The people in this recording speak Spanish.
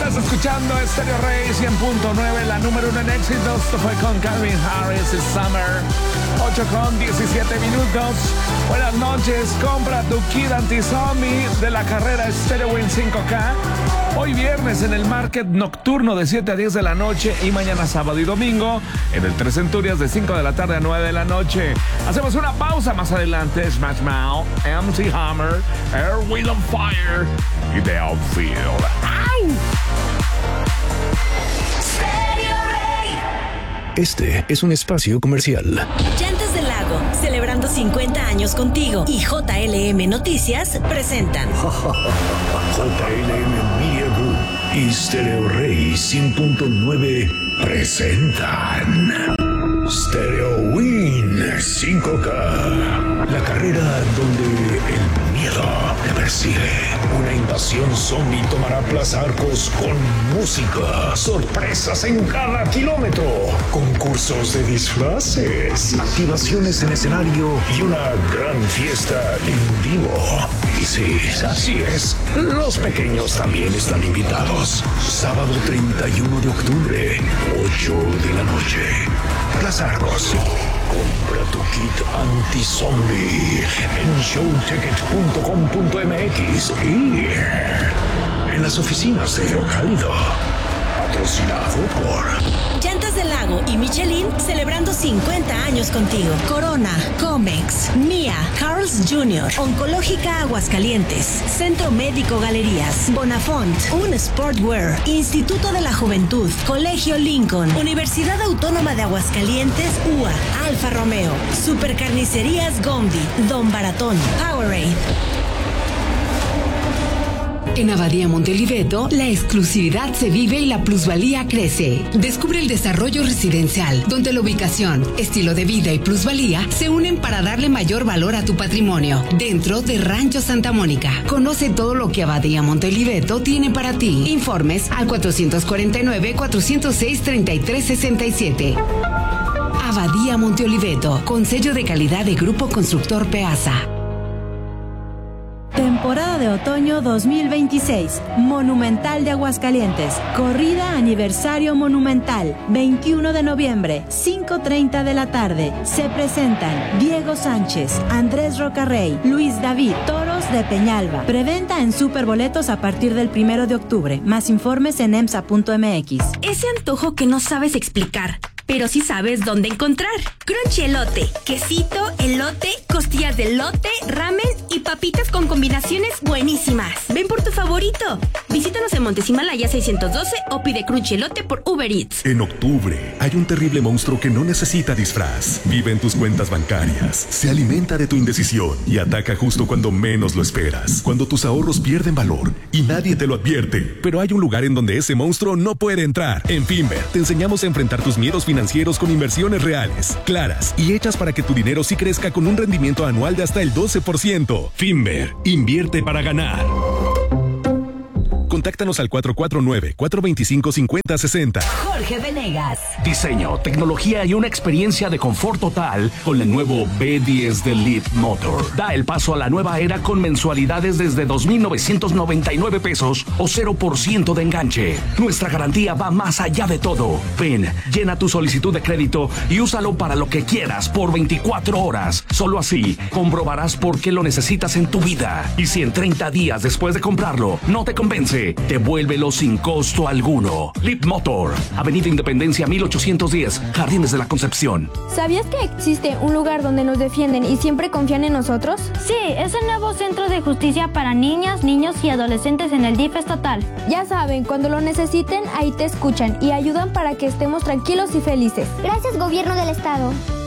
Estás escuchando Stereo Rey 100.9, la número 1 en éxitos. Esto fue con Calvin Harris y Summer. 8:17. Buenas noches. Compra tu kit anti-zombie de la carrera Stereo Win 5K. Hoy viernes en el Market Nocturno de 7 a 10 de la noche y mañana sábado y domingo en el 3 Centurias de 5 de la tarde a 9 de la noche. Hacemos una pausa más adelante. Smash Mouth, MC Hammer, Air, Wheel on Fire y The Outfield. ¡Au! Este es un espacio comercial. Llantas del Lago, celebrando 50 años contigo, y JLM Noticias presentan JLM Media Group y Stereo Rey 100.9 presentan Stereo Win 5K, la carrera donde el miedo te persigue. Una invasión zombie tomará Plaza Arcos con música, sorpresas en cada kilómetro, concursos de disfraces, activaciones en escenario y una gran fiesta en vivo. Y sí, así es, los pequeños también están invitados. Sábado 31 de octubre, 8 de la noche. Plaza Arcos. Compra tu kit anti-zombie en showticket.com.mx y en las oficinas de Cálido. Patrocinado por Llantas del Lago y Michelin, celebrando 50 años contigo. Corona, Comex, Mía, Carl's Jr., Oncológica Aguascalientes, Centro Médico Galerías, Bonafont, Un Sportwear, Instituto de la Juventud, Colegio Lincoln, Universidad Autónoma de Aguascalientes, UA, Alfa Romeo, Supercarnicerías Gondi, Don Baratón, Powerade. En Abadía Monteoliveto, la exclusividad se vive y la plusvalía crece. Descubre el desarrollo residencial, donde la ubicación, estilo de vida y plusvalía se unen para darle mayor valor a tu patrimonio. Dentro de Rancho Santa Mónica. Conoce todo lo que Abadía Monteoliveto tiene para ti. Informes al 449-406-3367. Abadía Monteoliveto, con sello de calidad de Grupo Constructor Peasa. Temporada de otoño 2026, Monumental de Aguascalientes, corrida aniversario monumental, 21 de noviembre, 5:30 de la tarde. Se presentan Diego Sánchez, Andrés Rocarrey, Luis David, Toros de Peñalba. Preventa en Superboletos a partir del 1 de octubre. Más informes en emsa.mx. Ese antojo que no sabes explicar, pero sí sabes dónde encontrar. Crunchy Elote, quesito, elote, costillas de elote, ramen y papitas con combinaciones buenísimas. Ven por tu favorito. Visítanos en Montes Himalaya 612 o pide Crunchy Elote por Uber Eats. En octubre hay un terrible monstruo que no necesita disfraz. Vive en tus cuentas bancarias, se alimenta de tu indecisión y ataca justo cuando menos lo esperas. Cuando tus ahorros pierden valor y nadie te lo advierte. Pero hay un lugar en donde ese monstruo no puede entrar. En Finver te enseñamos a enfrentar tus miedos financieros con inversiones reales, claras y hechas para que tu dinero sí crezca con un rendimiento anual de hasta el 12%. Finver, invierte para ganar. Contáctanos al 449-425-5060. Jorge Venegas. Diseño, tecnología y una experiencia de confort total con el nuevo B10 de Leap Motor. Da el paso a la nueva era con mensualidades desde 2,999 pesos o 0% de enganche. Nuestra garantía va más allá de todo. Ven, llena tu solicitud de crédito y úsalo para lo que quieras por 24 horas. Solo así comprobarás por qué lo necesitas en tu vida. Y si en 30 días después de comprarlo no te convence, devuélvelo sin costo alguno. Leap Motor, Avenida Independencia 1810, Jardines de la Concepción. ¿Sabías que existe un lugar donde nos defienden y siempre confían en nosotros? Sí, es el nuevo Centro de Justicia para Niñas, Niños y Adolescentes en el DIF estatal. Ya saben, cuando lo necesiten, ahí te escuchan y ayudan para que estemos tranquilos y felices. Gracias, Gobierno del Estado.